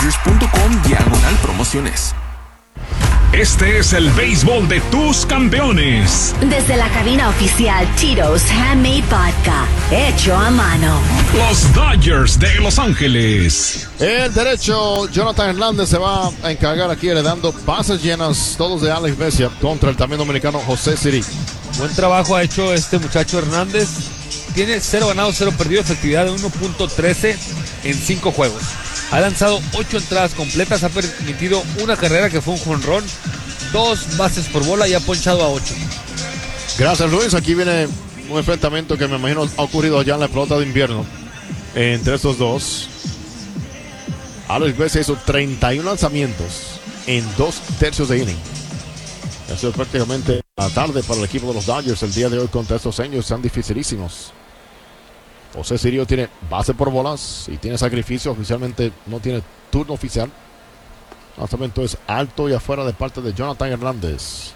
dodgers.com/promociones. Este es el béisbol de tus campeones. Desde la cabina oficial Tito's Handmade Vodka, hecho a mano. Los Dodgers de Los Ángeles. El derecho, Jonathan Hernández se va a encargar aquí heredando bases llenas, todos de Alex Vesia, contra el también dominicano José Siri. Buen trabajo ha hecho este muchacho Hernández. Tiene 0 ganados, 0 perdidos, efectividad de 1.13 en 5 juegos. Ha lanzado 8 entradas completas, ha permitido una carrera que fue un jonrón, 2 bases por bola y ha ponchado a 8. Gracias, Luis. Aquí viene un enfrentamiento que me imagino ha ocurrido ya en la pelota de invierno entre estos dos. Alex Vesia hizo 31 lanzamientos en 2 tercios de inning. Eso es prácticamente la tarde para el equipo de los Dodgers el día de hoy contra estos años tan dificilísimos. José Sirio tiene base por bolas y tiene sacrificio. Oficialmente no tiene turno oficial. El lanzamiento es alto y afuera de parte de Jonathan Hernández.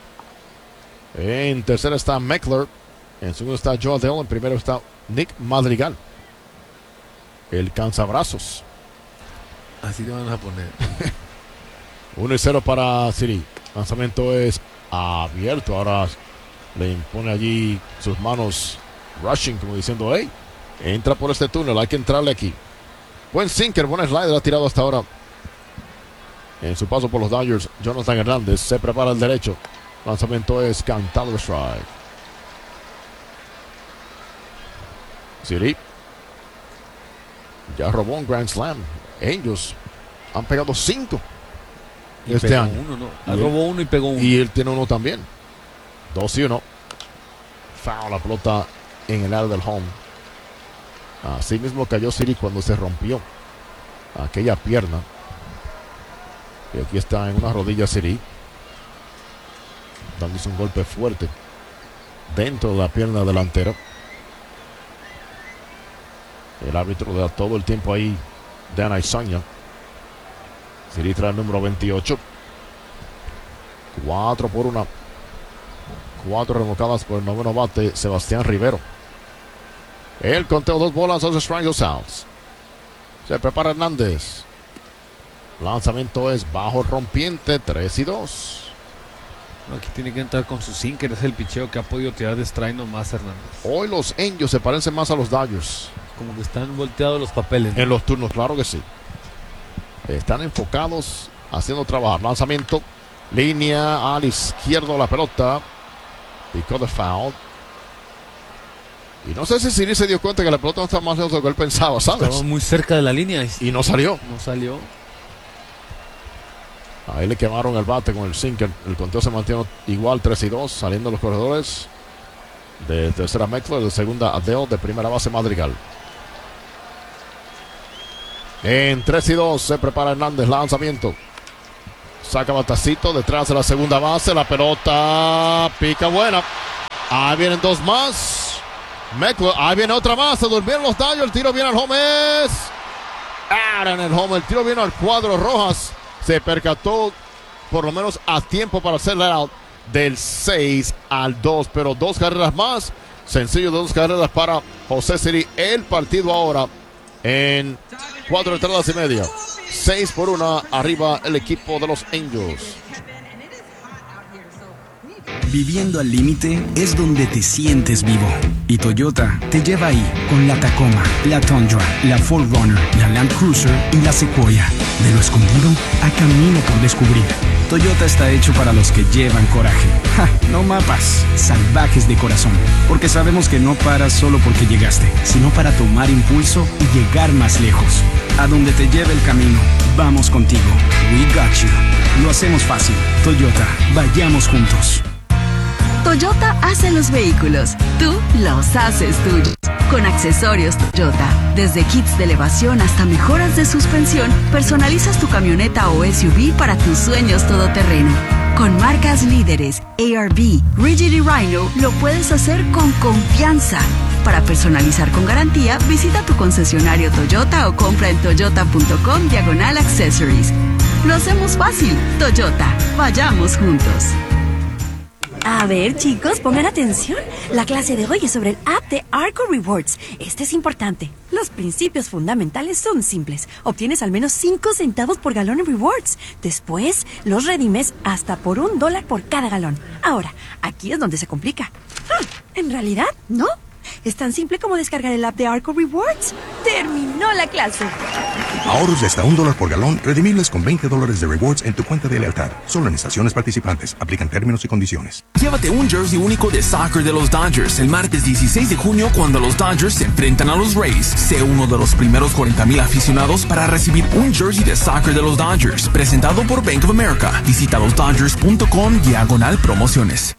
En tercera está Meckler. En segundo está Joe Adell. En primero está Nick Madrigal, el canzabrazos. Así te van a poner. 1-0 para Siri. Lanzamiento es abierto. Ahora le impone allí sus manos Rushing, como diciendo, hey, entra por este túnel, hay que entrarle aquí. Buen sinker, buen slider ha tirado hasta ahora. En su paso por los Dodgers, Jonathan Hernández se prepara el derecho. Lanzamiento es cantado strike. Siri ya robó un Grand Slam. Ellos han pegado 5 este año. Robó uno y pegó uno. Y él tiene uno también. 2-1. Foul, la pelota en el área del home. Así mismo cayó Siri cuando se rompió aquella pierna. Y aquí está en una rodilla Siri, dándose un golpe fuerte dentro de la pierna delantera. El árbitro da todo el tiempo ahí Dan Aizaña. Siri trae el número 28. 4-1. 4 revocadas por el noveno bate Sebastián Rivero. El conteo, 2 bolas, 2 strikes, 2 outs. Se prepara Hernández. Lanzamiento es bajo, rompiente, 3-2. Aquí tiene que entrar con su sinker. Es el picheo que ha podido tirar de strike nomás Hernández. Hoy los Angels se parecen más a los Dodgers. Como que están volteados los papeles, ¿no? En los turnos, claro que sí. Están enfocados, haciendo trabajar. Lanzamiento, línea al izquierdo la pelota. Picó de foul. Y no sé si Siri se dio cuenta que la pelota no estaba más lejos de lo que él pensaba, ¿sabes? Estaba muy cerca de la línea. Y no salió. No salió. Ahí le quemaron el bate con el sinker. El conteo se mantiene igual, 3-2. Saliendo los corredores. De tercera Meckler, de segunda Adell, de primera base Madrigal. En 3-2 se prepara Hernández. Lanzamiento. Saca batacito detrás de la segunda base. La pelota pica buena. Ahí vienen 2 más. Meckler, ahí viene otra más. Se durmieron los Dodgers. El tiro viene al home. Ahora en el home. El tiro viene al cuadro. Rojas se percató por lo menos a tiempo para hacer la out del 6-2. Pero 2 carreras más. Sencillo de 2 carreras para José Siri. El partido ahora en 4 entradas y media. 6-1 arriba el equipo de los Angels. Viviendo al límite es donde te sientes vivo. Y Toyota te lleva ahí con la Tacoma, la Tundra, la 4Runner, la Land Cruiser y la Sequoia. De lo escondido a camino por descubrir. Toyota está hecho para los que llevan coraje. ¡Ja! No mapas, salvajes de corazón. Porque sabemos que no paras solo porque llegaste, sino para tomar impulso y llegar más lejos. A donde te lleve el camino, vamos contigo. We got you. Lo hacemos fácil. Toyota, vayamos juntos. Toyota hace los vehículos, tú los haces tuyos. Con accesorios Toyota, desde kits de elevación hasta mejoras de suspensión, personalizas tu camioneta o SUV para tus sueños todoterreno. Con marcas líderes, ARB, Rigid y Rhino, lo puedes hacer con confianza. Para personalizar con garantía, visita tu concesionario Toyota o compra en toyota.com/accessories. Lo hacemos fácil. Toyota, vayamos juntos. A ver, chicos, pongan atención. La clase de hoy es sobre el app de Arco Rewards. Este es importante. Los principios fundamentales son simples. Obtienes al menos 5 centavos por galón en rewards. Después, los redimes hasta por $1 por cada galón. Ahora, aquí es donde se complica. En realidad, no. Es tan simple como descargar el app de Arco Rewards. ¡Terminó la clase! Ahorros de hasta $1 por galón, redimibles con $20 de rewards en tu cuenta de lealtad. Solo en estaciones participantes. Aplican términos y condiciones. Llévate un jersey único de soccer de los Dodgers el martes 16 de junio cuando los Dodgers se enfrentan a los Rays. Sé uno de los primeros 40,000 aficionados para recibir un jersey de soccer de los Dodgers. Presentado por Bank of America. Visita losdodgers.com/promociones.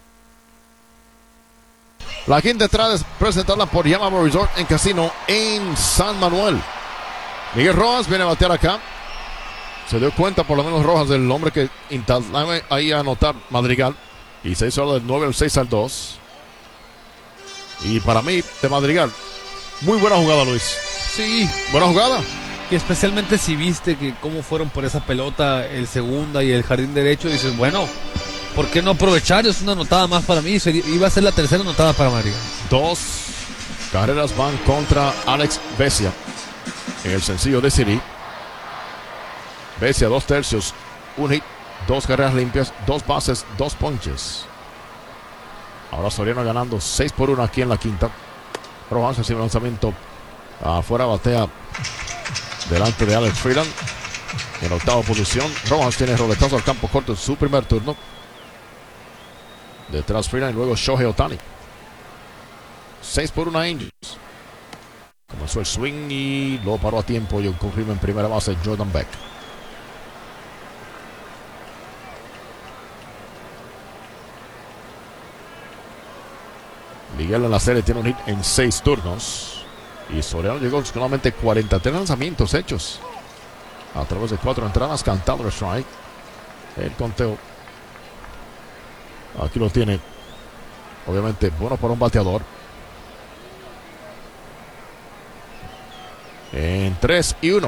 La quinta entrada es presentada por Yamaha Resort en Casino en San Manuel. Miguel Rojas viene a batear acá. Se dio cuenta por lo menos Rojas del hombre que intentaba ahí a anotar Madrigal. Y se hizo del 9 al 6 al 2. Y para mí, de Madrigal, muy buena jugada, Luis. Sí. Buena jugada. Y especialmente si viste que cómo fueron por esa pelota el segunda y el jardín derecho, dices, bueno, ¿por qué no aprovechar? Es una anotada más para mí. Iba a ser la tercera anotada para Madrigal. 2 carreras van contra Alex Vesia en el sencillo de City. Vesia 2 tercios, 1 hit, 2 carreras limpias, 2 bases, 2 ponches. Ahora Soriano ganando 6-1 aquí en la quinta. Rojas recibe el lanzamiento afuera, batea delante de Alex Freeland en octava posición. Rojas tiene roletazo al campo corto en su primer turno. Detrás Freeland y luego Shohei Ohtani. 6-1 Angels. Comenzó el swing y lo paró a tiempo y confirma en primera base Jordan Beck. Miguel en la serie tiene un hit en 6 turnos. Y Soriano llegó con solamente 43 lanzamientos hechos a través de 4 entradas, cantado strike. El conteo aquí lo tiene, obviamente bueno para un bateador. En 3-1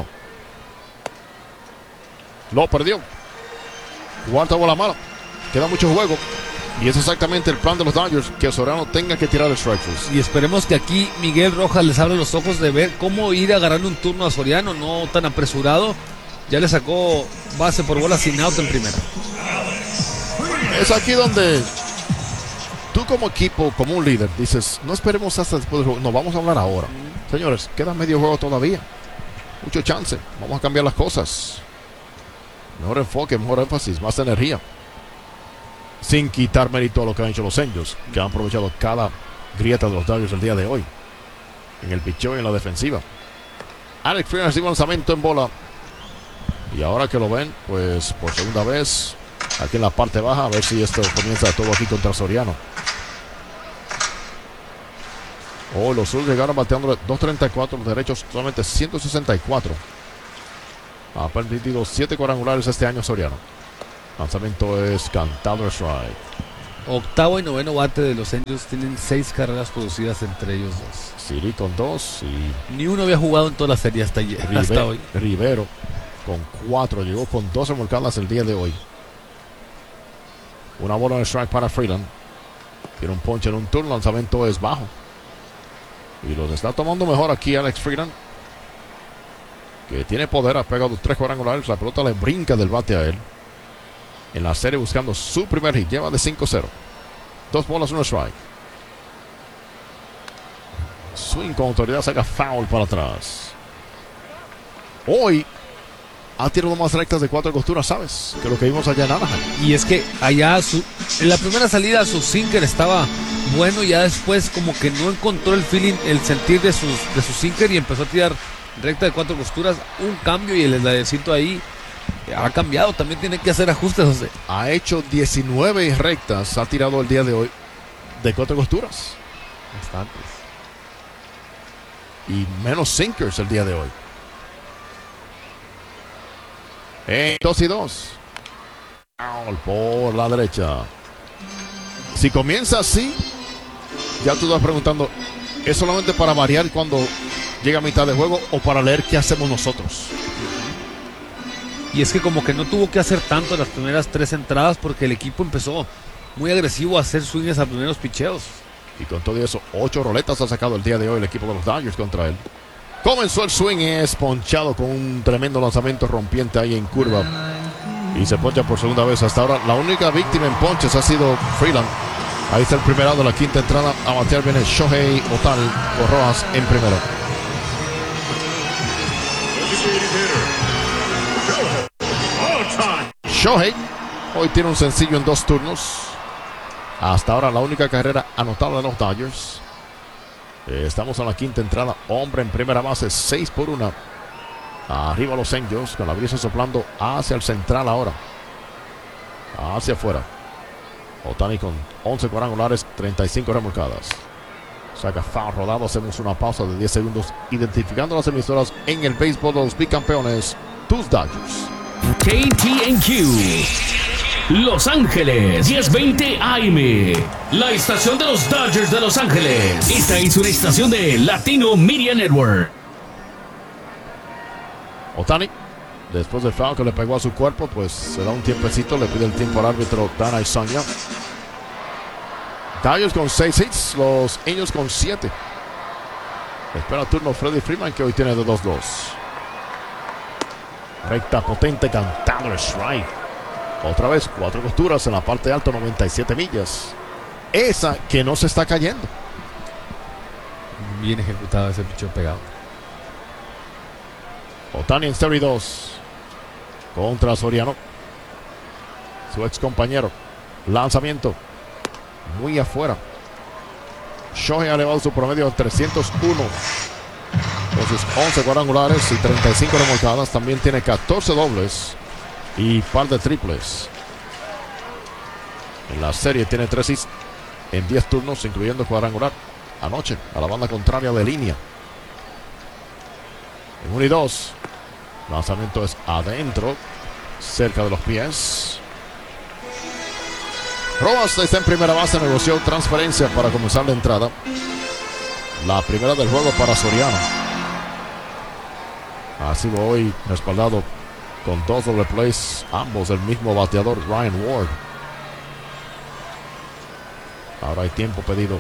lo perdió. Cuarta bola mala, queda mucho juego. Y es exactamente el plan de los Dodgers, que Soriano tenga que tirar el strike force. Y esperemos que aquí Miguel Rojas les abra los ojos de ver cómo ir agarrando un turno a Soriano, no tan apresurado. Ya le sacó base por bola sin out en primera. Es aquí donde tú como equipo, como un líder, dices, no esperemos hasta después del juego, no, vamos a hablar ahora. Señores, queda medio juego todavía. Mucho chance, vamos a cambiar las cosas. Mejor enfoque, mejor énfasis, más energía. Sin quitar mérito a lo que han hecho los Angels, que han aprovechado cada grieta de los Dodgers el día de hoy. En el picheo y en la defensiva. Alex Freeland recibe un lanzamiento en bola. Y ahora que lo ven, pues por segunda vez, aquí en la parte baja, a ver si esto comienza todo aquí contra Soriano. Los Zulls llegaron bateando 2.34, los derechos solamente 164. Ha permitido 7 cuadrangulares este año Soriano. Lanzamiento es cantado strike. Octavo y noveno bate de los Angels tienen 6 carreras producidas entre ellos dos. Siri con 2 y ni uno había jugado en toda la serie hasta hoy. Rivero con 4, llegó con 2 remolcadas el día de hoy. Una bola de strike para Freeland. Tiene un ponche en un turno, lanzamiento es bajo. Y los está tomando mejor aquí Alex Freeland, que tiene poder, ha pegado 3 cuadrangulares, la pelota le brinca del bate a él. En la serie buscando su primer hit, lleva de 5-0. 2 bolas, 1 strike. Swing con autoridad, saca foul para atrás. Hoy ha tirado más rectas de 4 costuras, ¿sabes? Que lo que vimos allá en Anaheim. Y es que allá en la primera salida su sinker estaba bueno, y ya después como que no encontró el feeling, el sentir de su sinker y empezó a tirar recta de 4 costuras. Un cambio y el esladecito ahí ha cambiado, también tiene que hacer ajustes, José. Ha hecho 19 rectas, ha tirado el día de hoy de 4 costuras. Bastantes. Y menos sinkers el día de hoy. 2-2. Por la derecha. Si comienza así, ya tú estás preguntando, ¿es solamente para variar cuando llega a mitad de juego o para leer qué hacemos nosotros? Y es que como que no tuvo que hacer tanto en las primeras 3 entradas porque el equipo empezó muy agresivo a hacer swings a primeros picheos. Y con todo eso, 8 roletas ha sacado el día de hoy el equipo de los Dodgers contra él. Comenzó el swing, es ponchado con un tremendo lanzamiento rompiente ahí en curva. Y se poncha por segunda vez. Hasta ahora la única víctima en ponches ha sido Freeland. Ahí está el primer out de la quinta entrada. A batear viene Shohei Ohtani con Rojas en primero. Shohei hoy tiene un sencillo en 2 turnos. Hasta ahora la única carrera anotada de los Dodgers. Estamos en la quinta entrada. Hombre en primera base, 6-1. Arriba los Angels con la brisa soplando hacia el central ahora. Hacia afuera. Ohtani con 11 cuadrangulares, 35 remolcadas. Saca foul rodado. Hacemos una pausa de 10 segundos identificando las emisoras en el béisbol de los bicampeones, tus Dodgers. KTNQ Los Ángeles 1020 AM, la estación de los Dodgers de Los Ángeles. Esta es una estación de Latino Media Network. Ohtani, después del foul que le pegó a su cuerpo, pues se da un tiempecito, le pide el tiempo al árbitro Dana Isoña. Dodgers con 6 hits, los Angels con 7. Espera turno Freddie Freeman, que hoy tiene de 2-2. Recta potente cantando el strike. Otra vez 4 costuras en la parte alta, 97 millas. Esa que no se está cayendo. Bien ejecutado ese pichón pegado. Ohtani en serie 2 contra Soriano, su ex compañero. Lanzamiento muy afuera. Shohei ha elevado su promedio a 301 con sus 11 cuadrangulares y 35 remolcadas. También tiene 14 dobles y par de triples. En la serie tiene 3 hits en 10 turnos, incluyendo cuadrangular anoche a la banda contraria de línea. En 1 y 2. Lanzamiento es adentro, cerca de los pies. Rojas está en primera base, negoció transferencia para comenzar la entrada. La primera del juego para Soriano. Ha sido hoy respaldado con 2 doble plays, ambos del mismo bateador Ryan Ward. Ahora hay tiempo pedido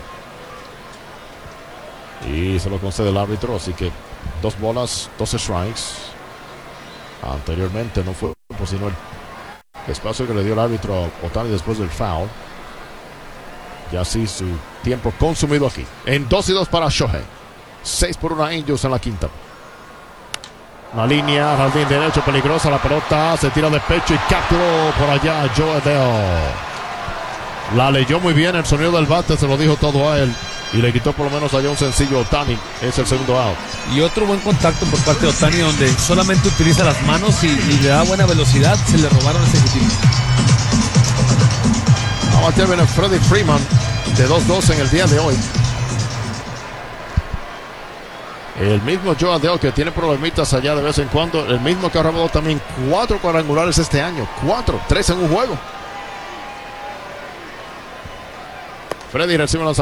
y se lo concede el árbitro, así que 2 bolas, 12 strikes. Anteriormente no fue sino el espacio que le dio el árbitro a Ohtani después del foul. Ya sí su tiempo consumido aquí. En 2 y 2 para Shohei. 6-1 Angels en la quinta. Una línea, jardín derecho, peligrosa la pelota, se tira de pecho y capturó por allá Jo Adell. La leyó muy bien, el sonido del bate se lo dijo todo a él y le quitó por lo menos allá un sencillo a Ohtani. Es el segundo out. Y otro buen contacto por parte de Ohtani, donde solamente utiliza las manos y le da buena velocidad. Se le robaron ese tiro. A batear viene Freddie Freeman de 2-2 en el día de hoy. El mismo Jo Adell, que tiene problemitas allá de vez en cuando. El mismo que ha robado también 4 cuadrangulares este año. 4, 3 en un juego. Freddie recibe un lanzamiento.